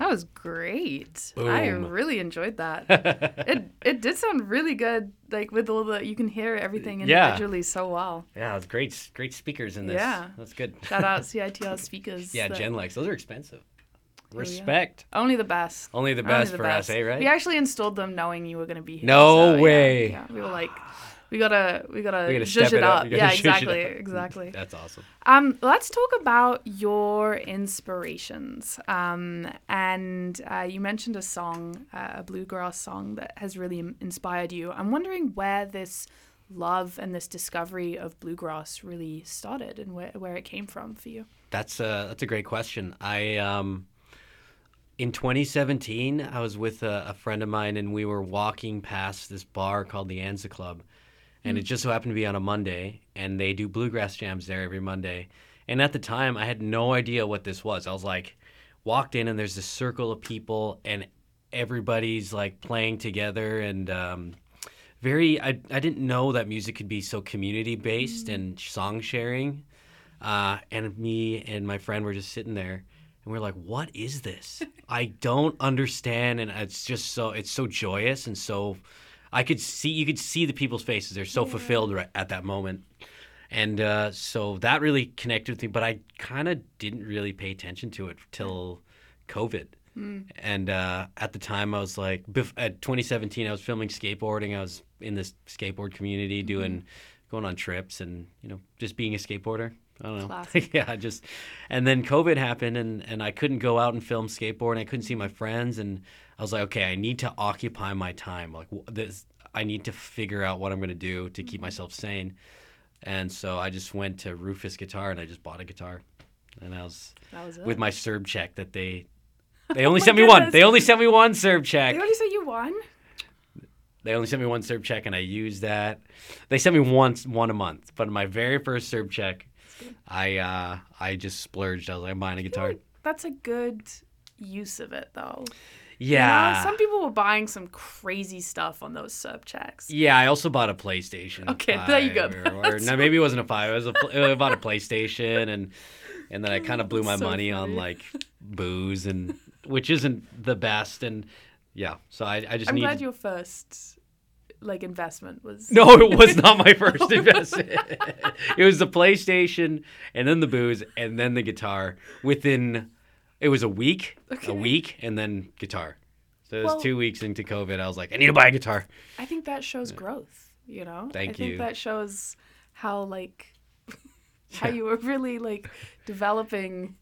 That was great. I Boom. really enjoyed that. It did sound really good, like with all the you can hear everything Yeah. individually so well. Yeah, it's great speakers in this. Yeah. That's good. Shout out CITR speakers. Yeah, that- Genlex. Those are expensive. yeah. Respect. Only the best. Only the Only best the for best. us, eh, right? We actually installed them knowing you were going to be here. No so, yeah, way. Yeah, we were like, we gotta gotta zhuzh step it it up. up. We gotta Yeah, zhuzh it up. exactly. That's awesome. Let's talk about your inspirations. And you mentioned a song, a bluegrass song that has really inspired you. I'm wondering where this love and this discovery of bluegrass really started and where it came from for you. That's a great question. In 2017, I was with a friend of mine, and we were walking past this bar called the Anza Club, and it just so happened to be on a Monday, and they do bluegrass jams there every Monday. And at the time, I had no idea what this was. I was like, walked in, and there's this circle of people, and everybody's like playing together, and I didn't know that music could be so community based and song sharing. And me and my friend were just sitting there. And we're like, what is this? I don't understand. And it's just it's so joyous. And so you could see the people's faces. They're so fulfilled right at that moment. And so that really connected with me. But I kind of didn't really pay attention to it till COVID. And at the time, I was like, at 2017, I was filming skateboarding. I was in this skateboard community going on trips and, just being a skateboarder. I don't know. Classic. Yeah, and then COVID happened, and I couldn't go out and film skateboarding. I couldn't see my friends, and I was like, okay, I need to occupy my time. Like I need to figure out what I'm going to do to keep myself sane. And so I just went to Rufus Guitar, and I just bought a guitar. And I was it. with my CERB check that they only sent my me one. goodness. They only sent me one CERB check. They already said you won? They only sent me one CERB check, and I used that. They sent me one a month. But my very first CERB check, I just splurged. I was like, I'm buying a guitar. That's a good use of it, though. Yeah. Some people were buying some crazy stuff on those sub checks. Yeah, I also bought a PlayStation. Okay, there you go. No, maybe it wasn't a 5. I bought a PlayStation, and then I kind of blew my So money on funny. like booze, and which isn't the best. And yeah, so I just I'm needed. glad your first investment was. No, it was not my first investment. It was the PlayStation, and then the booze, and then the guitar. It was a week, and then guitar. So it was 2 weeks into COVID. I was like, I need to buy a guitar. I think that shows growth. Thank I think you. that shows how how you were really developing,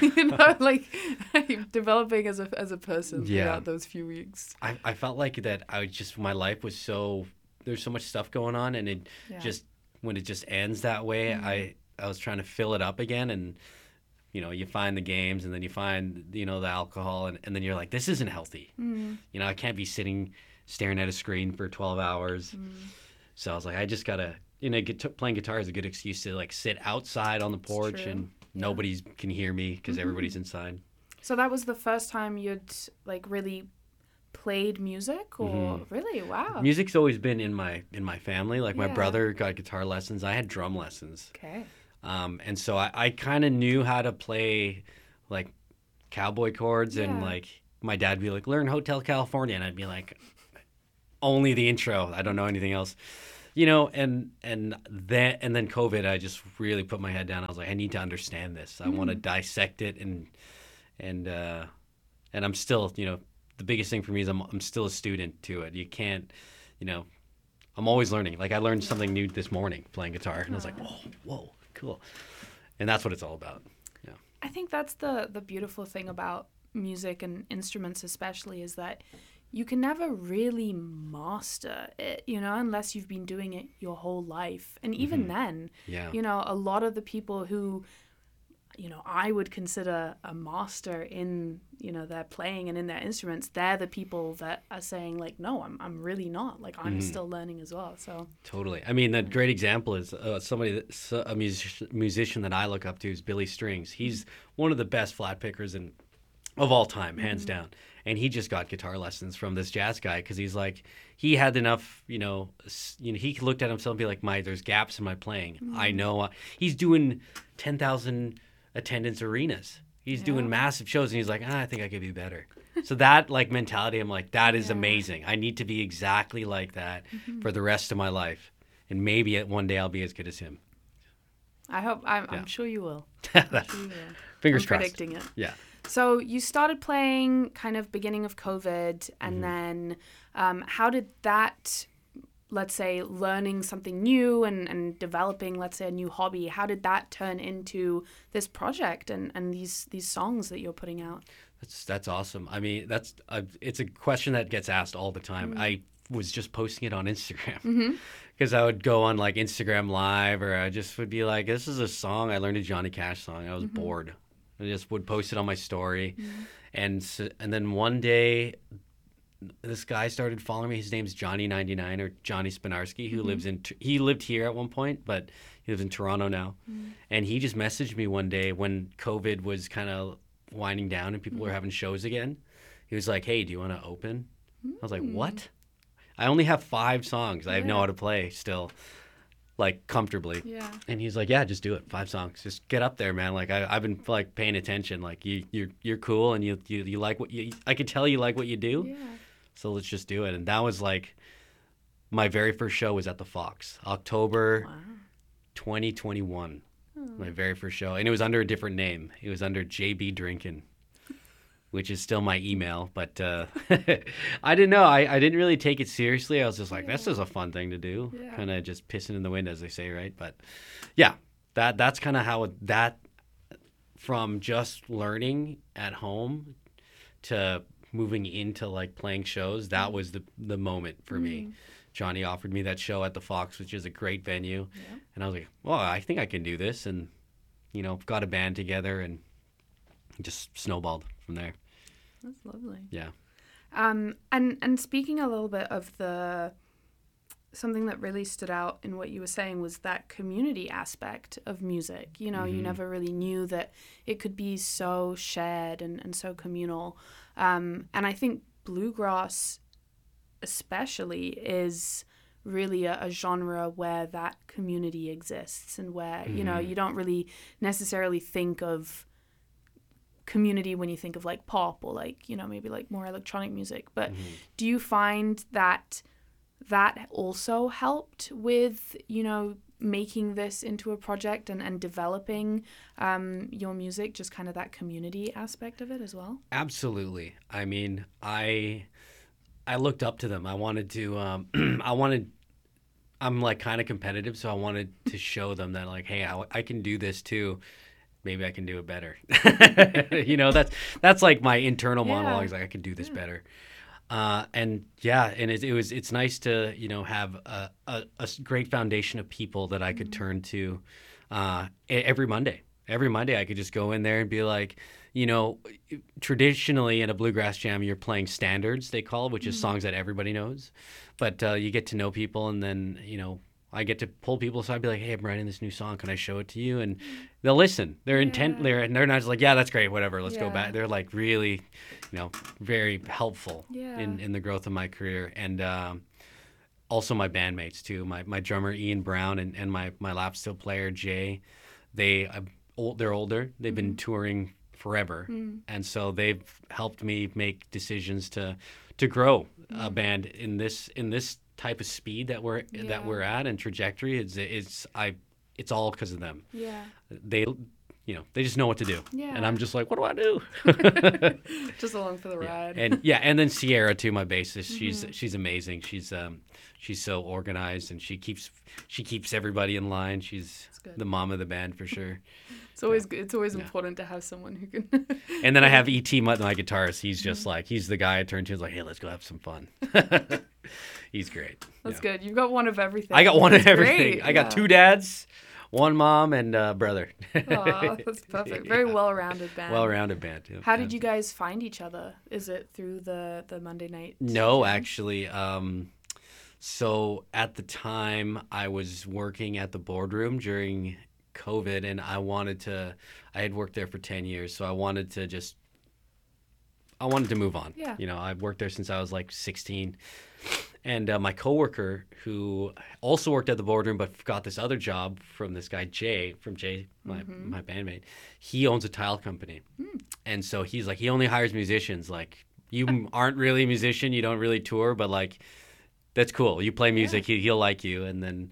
developing as a person throughout those few weeks. I felt like that my life was there's so much stuff going on, and it just when it just ends that way, I was trying to fill it up again, and you find the games, and then you find the alcohol, and then you're like, this isn't healthy. I can't be staring at a screen for 12 hours. So I was like, I just gotta playing guitar is a good excuse to sit outside on the porch, true. and nobody can hear me because everybody's inside. So that was the first time you'd really played music, or really? Wow. Music's always been in my family. My brother got guitar lessons. I had drum lessons. Okay. And so I kind of knew how to play cowboy chords, and my dad would be like, learn Hotel California, and I'd be like, only the intro. I don't know anything else. And then COVID, I just really put my head down. I was like, I need to understand this. I want to dissect it, and I'm still, the biggest thing for me is I'm still a student to it. You can't, I'm always learning. I learned something new this morning playing guitar, and I was like, whoa, cool. And that's what it's all about. Yeah. I think that's the beautiful thing about music and instruments especially, is that you can never really master it, unless you've been doing it your whole life. And even then, a lot of the people who, I would consider a master in, their playing and in their instruments, they're the people that are saying no, I'm really not. I'm still learning as well. So totally. I mean, a great example is a musician that I look up to is Billy Strings. He's one of the best flat pickers of all time, hands down. And he just got guitar lessons from this jazz guy because he's he had enough, he looked at himself and be like, there's gaps in my playing. I know he's doing 10,000 attendance arenas. He's Yeah. doing massive shows, and he's like, I think I could be better. So that like mentality, I'm like, that is Yeah. amazing. I need to be exactly like that for the rest of my life, and maybe one day I'll be as good as him. I hope. I'm Yeah. sure you will. I'm sure you will. Fingers I'm crossed. predicting it. Yeah. So you started playing kind of beginning of COVID, and then how did that, let's say, learning something new and developing, let's say, a new hobby, how did that turn into this project and these songs that you're putting out? That's awesome. I mean, it's a question that gets asked all the time. I was just posting it on Instagram because I would go on like Instagram Live, or I just would be like, "This is a song I learned, a Johnny Cash song." I was bored. I just would post it on my story, and then one day, this guy started following me. His name's Johnny99 or Johnny Spinarski, who he lived here at one point, but he lives in Toronto now. And he just messaged me one day when COVID was kind of winding down and people were having shows again. He was like, "Hey, do you want to open?" I was like, "What?" I only have 5 songs I know how to play still, like comfortably. Yeah. And he's like, "Yeah, just do it. 5 songs. Just get up there, man. Like I've been like paying attention. Like you're cool, and you like what you. I could tell you like what you do. Yeah. So let's just do it." And that was like my very first show was at the Fox, October 2021. My very first show, and it was under a different name. It was under JB Drinkin', which is still my email. But I didn't know. I didn't really take it seriously. I was just like, this is a fun thing to do. Yeah. Kind of just pissing in the wind, as they say, right? But yeah, that's kind of how that, from just learning at home to moving into like playing shows, that was the moment for me. Johnny offered me that show at the Fox, which is a great venue. Yeah. And I was like, well, I think I can do this. And, got a band together and just snowballed from there. That's lovely. Yeah. And speaking a little bit of something that really stood out in what you were saying was that community aspect of music. You never really knew that it could be so shared and so communal. And I think bluegrass especially is really a genre where that community exists, and where you don't really necessarily think of community when you think of like pop or like maybe like more electronic music. But do you find that also helped with making this into a project and developing your music, just kind of that community aspect of it as well? Absolutely. I mean, I looked up to them. I wanted to, I'm like kind of competitive, so I wanted to show them that like, hey, I can do this too. Maybe I can do it better. That's like my internal monologue. Is like, I can do this better. And it's nice to, have a great foundation of people that I could turn to every Monday. Every Monday I could just go in there and be like, traditionally in a bluegrass jam, you're playing standards, they call it, which is songs that everybody knows. But you get to know people, and then, I get to pull people aside and be like, hey, I'm writing this new song. Can I show it to you? And they'll listen. They're they're not just like, yeah, that's great, whatever, let's go back. They're like really, very helpful in the growth of my career. And also my bandmates too. My drummer Ian Brown and my lap steel player Jay, they're older. They've been touring forever, and so they've helped me make decisions to grow a band in this type of speed that we're at and trajectory. It's all because of them. Yeah. They just know what to do. Yeah. And I'm just like, what do I do? Just along for the ride. And then Sierra too, my bassist. She's amazing. She's so organized, and she keeps everybody in line. She's the mom of the band for sure. It's always important to have someone who can. And then I have E.T. my guitarist. He's just like, he's the guy I turn to. He's like, hey, let's go have some fun. He's great. That's good. You've got one of everything. I got one of everything. Great. I got 2 dads, 1 mom, and a brother. Aw, that's perfect. Very well-rounded band. Well-rounded band. Yeah. How did you guys find each other? Is it through the Monday night? No, actually. So at the time, I was working at the boardroom during COVID, and I had worked there for 10 years, so I wanted to just I wanted to move on. Yeah. You know, I worked there since I was like 16. And my coworker, who also worked at the boardroom but got this other job from this guy Jay, my bandmate, he owns a tile company, and so he's like, he only hires musicians. Like, you aren't really a musician, you don't really tour, but like, that's cool. You play music, he'll like you.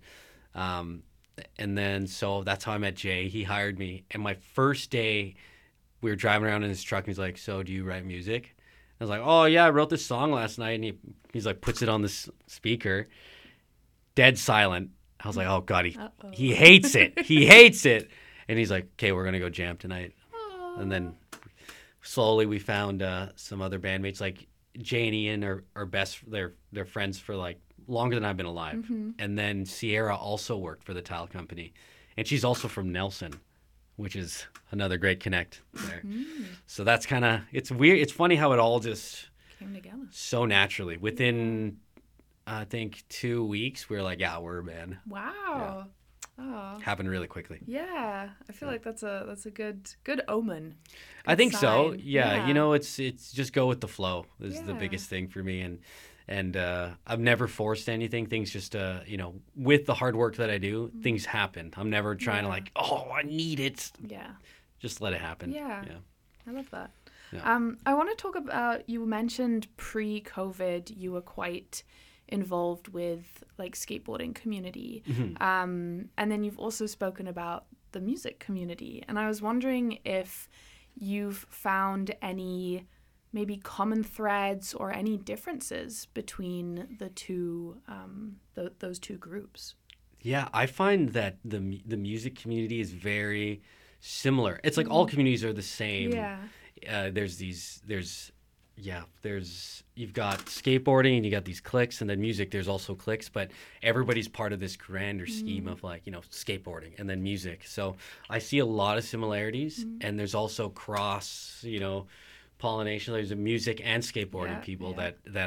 And then so that's how I met Jay. He hired me, and my first day, we were driving around in his truck, and he's like, "So, do you write music?" I was like, "Oh yeah, I wrote this song last night," and he's like, puts it on this speaker, dead silent. I was like, "Oh God, he hates it. He hates it." And he's like, "Okay, we're gonna go jam tonight." And then slowly we found some other bandmates, like Jay and Ian are best. They're friends for like longer than I've been alive. And then Sierra also worked for the tile company, and she's also from Nelson, which is another great connect there. So that's kind of, it's weird. It's funny how it all just Came together so naturally. Within, I think, 2 weeks, we were like, yeah, we're a band. Wow. Oh. Happened really quickly. Yeah, I feel like that's a good omen. I think so. sign. Yeah. You know, it's just go with the flow is the Yeah. biggest thing for me. And I've never forced anything. Things just, you know, with the hard work that I do, things happen. I'm never trying to like, oh, I need it. Yeah. Just let it happen. Yeah. I love that. Yeah. I want to talk about, you mentioned pre-COVID, you were quite involved with like skateboarding community. And then you've also spoken about the music community. And I was wondering if you've found any maybe common threads or any differences between the two, those two groups. Yeah, I find that the music community is very similar. It's like all communities are the same. Yeah. You've got skateboarding and you got these cliques, and then music, there's also cliques, but everybody's part of this grander scheme of like, you know, skateboarding and then music. So I see a lot of similarities, and there's also cross, you know, pollination. There's a music and skateboarding people that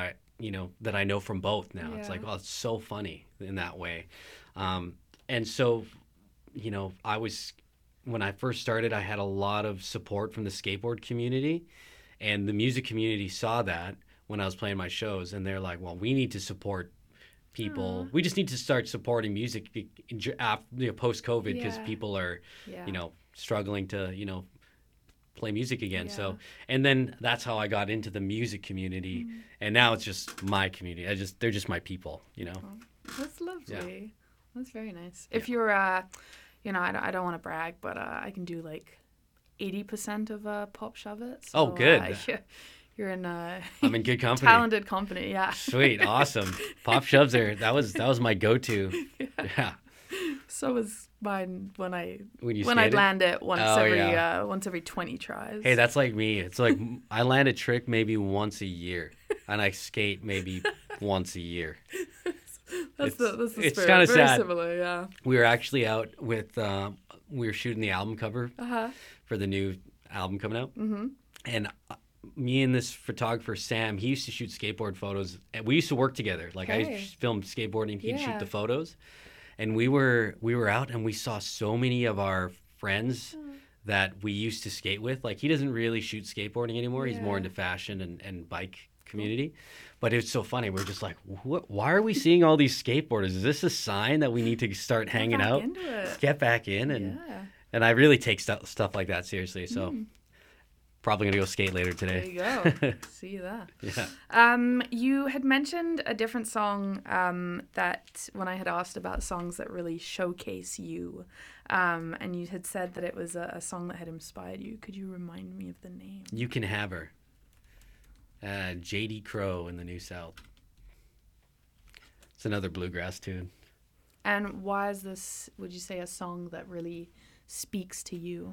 I know from both now. It's like, oh, it's so funny in that way. And so, you know, when I first started, I had a lot of support from the skateboard community, and the music community saw that when I was playing my shows, and they're like, well, we need to support people. We just need to start supporting music post-COVID because people are, you know, struggling to, you know, play music again. So, and then that's how I got into the music community, and now it's just my community. They're just my people, you know. That's lovely. That's very nice. If you're, you know, I don't want to brag, but I can do like 80% of Pop Shove It. So, Oh, good. You're in I'm in good company. talented company, yeah. Sweet, awesome. Pop Shoves are that was my go-to. Yeah. So was mine when I'd skated? land it once Oh, once every 20 tries. Hey, that's like me. It's like I land a trick maybe once a year, and I skate maybe once a year. That's the spirit. It's kind of Very sad. similar, yeah. We were actually out with we were shooting the album cover Uh-huh. for the new album coming out, and me and this photographer Sam, he used to shoot skateboard photos, and we used to work together. Like I filmed skateboarding, he'd shoot the photos, and we were out, and we saw so many of our friends that we used to skate with. Like he doesn't really shoot skateboarding anymore. He's more into fashion and bike community. But it's so funny. We're just like, why are we seeing all these skateboarders? Is this a sign that we need to start hanging out? Get back in. And I really take stuff like that seriously. So probably going to go skate later today. There you go. See that. Yeah. You had mentioned a different song that when I had asked about songs that really showcase you, and you had said that it was a song that had inspired you. Could you remind me of the name? You Can Have Her. J.D. Crowe in the New South. It's another bluegrass tune. And why is this, would you say, a song that really speaks to you?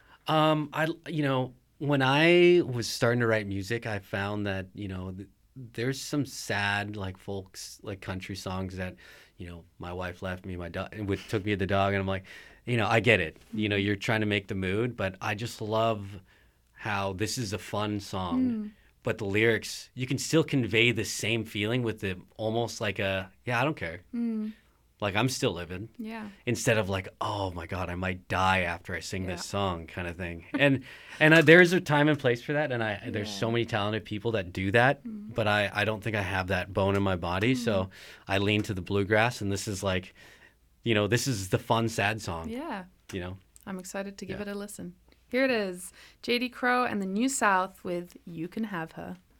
When I was starting to write music, I found that, there's some sad, like, folks, like, country songs that, my wife left me, my dog, and took me to the dog, and I'm like, I get it. You're trying to make the mood, but I just love how this is a fun song. But the lyrics, you can still convey the same feeling with the almost like I don't care. like I'm still living, Yeah. instead of like, oh my God, I might die after I sing Yeah. this song kind of thing. And there's a time and place for that. And there's so many talented people that do that, but I don't think I have that bone in my body. So I lean to the bluegrass, and this is like, this is the fun, sad song, Yeah. you know? I'm excited to give Yeah. it a listen. Here it is, J.D. Crowe and the New South with You Can Have Her.